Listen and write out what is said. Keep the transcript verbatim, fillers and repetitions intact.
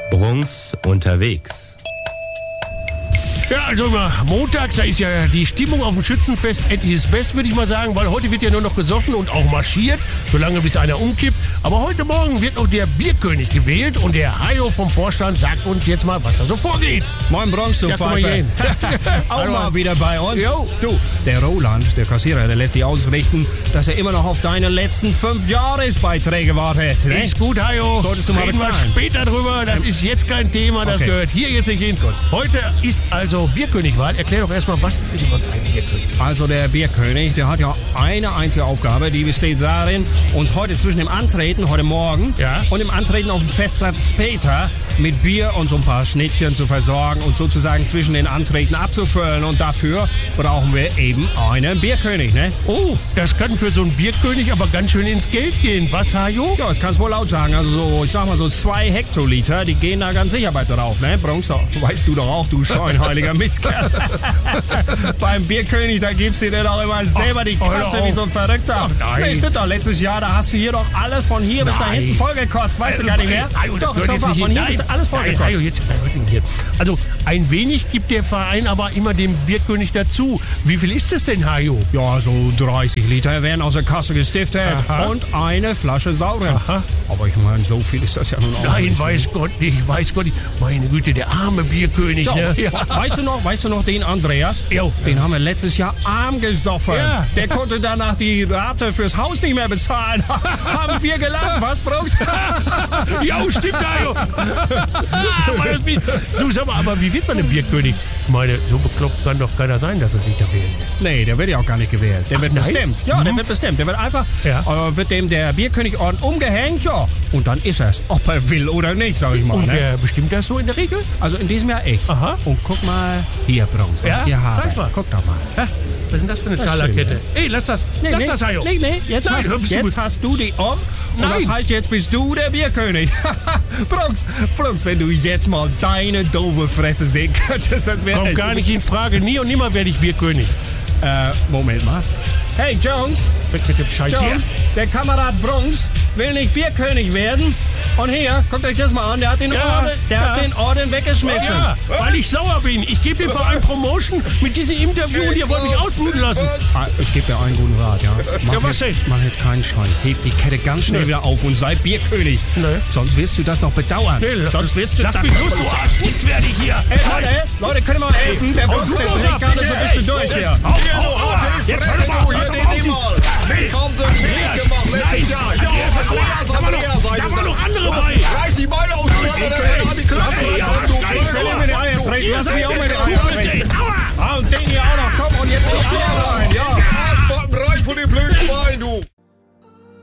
Brunks unterwegs. Ja, also immer montags, da ist ja die Stimmung auf dem Schützenfest etliches Best, würde ich mal sagen, weil heute wird ja nur noch gesoffen und auch marschiert, solange bis einer umkippt. Aber heute Morgen wird noch der Bierkönig gewählt und der Hajo vom Vorstand sagt uns jetzt mal, was da so vorgeht. Moin Bronx, du Ja, guck mal Pfeife. hier hin. Auch Hallo. mal wieder bei uns. Jo. Du, der Roland, der Kassierer, der lässt sich ausrichten, dass er immer noch auf deine letzten fünf Jahresbeiträge wartet. Ne? Ist gut, Hajo. Solltest du mal Reden wir bezahlen. später drüber. Das ist jetzt kein Thema. Das Okay. gehört hier jetzt nicht hin. Heute ist also Bierkönigwahl. Erklär doch erstmal, was ist denn überhaupt ein Bierkönig? Also der Bierkönig, der hat ja eine einzige Aufgabe, die besteht darin, uns heute zwischen dem Antreten, heute Morgen, Ja. und dem Antreten auf dem Festplatz später mit Bier und so ein paar Schnittchen zu versorgen und sozusagen zwischen den Antreten abzufüllen. Und dafür brauchen wir eben einen Bierkönig, ne? Oh, das kann für so einen Bierkönig aber ganz schön ins Geld gehen. Was, Hajo? Ja, das kannst du wohl laut sagen. Also so, ich sag mal so zwei Hektoliter, die gehen da ganz sicher bei drauf, ne? Bronx, doch, weißt du doch auch, du scheinheiliger Mistkerl. Beim Bierkönig, da gibst du dir doch immer selber die hör Kante auf. wie so ein Verrückter. Ach, nein. Nee, stimmt doch, letztes Jahr, da hast du hier doch alles von hier bis da Nein. hinten vollgekotzt, weißt du gar nicht mehr? Hajo, das Doch, gehört ist jetzt doch nicht von hin. hier bis da alles Nein, vollgekotzt. Hajo, jetzt, was denn hier? Also, ein wenig gibt der Verein aber immer dem Bierkönig dazu. Wie viel ist es denn, Hajo? Ja, so dreißig Liter werden aus der Kasse gestiftet Aha. und eine Flasche Sauren. Aha. Aber ich meine, so viel ist das ja nun auch Nein, nicht. weiß Gott nicht, weiß Gott nicht. Meine Güte, der arme Bierkönig, So, ne? weißt du noch, weißt du noch den Andreas? Jo. Den haben wir letztes Jahr arm gesoffen. Ja. Der konnte danach die Rate fürs Haus nicht mehr bezahlen. Haben wir gelacht, was, Brooks? Ja, stimmt, Hajo. Aber das Bier- du, sag mal, aber wie wird man ein Bierkönig? Ich meine, so bekloppt kann doch keiner sein, dass er sich da wählen lässt. Nee, der wird ja auch gar nicht gewählt. Der Ach, wird nein? bestimmt. Ja, der Mhm. wird bestimmt. Der wird einfach, Ja. äh, wird dem der Bierkönigorden umgehängt, ja. Und dann ist er's, ob er will oder nicht, sag ich mal. Und Ne? wer bestimmt das so in der Regel? Also in diesem Jahr ich. Aha. Und guck mal hier, Bronx, was Ja? ich hier habe. Zeig mal. Guck doch mal. Hä? Was ist denn das für eine Das ist Talerkette? schön, Ey, lass das, Nee, lass nee, das, Hajo. Nee, nee, jetzt, Nein, hast, hör bist du jetzt gut. hast du die um. Und Nein. das heißt, jetzt bist du der Bierkönig. Brunks, Brunks, wenn du jetzt mal deine doofe Fresse sehen könntest, das wäre... Kommt gar nicht in Frage. Nie und nimmer werde ich Bierkönig. Äh, Moment mal. Hey, Jones, Weg mit dem Scheiß hier. Jones, der Kamerad Brunks will nicht Bierkönig werden. Und hier, guckt euch das mal an, der hat den, Ja, Orden, der ja. hat den Orden weggeschmissen. Ja, weil ich sauer bin. Ich gebe dem Verein Promotion mit diesem Interview und ihr wollt mich ausbluten lassen. Ah, ich gebe dir einen guten Rat, ja. Mach Ja, was jetzt, denn? Mach jetzt keinen Scheiß. Heb die Kette ganz schnell Nee. wieder auf und sei Bierkönig. Nee. Sonst wirst du das noch bedauern. Nee, la- Sonst wirst du Lass das mich noch los, du bedauern. Arsch. Nichts werde ich hier. Hey, Leute, Leute, könnt ihr mal helfen? Der Hau Brunks, du der los trägt ab, gerade so ein bisschen ey. durch hier. Au, au, aua. Jetzt hör mal. Hier Hör den mal auf, Niemal. Wie kommt denn Weg gemacht letztes Jahr? Ja, Andreas, Andreas, da war noch- Andreas, da waren noch andere bei.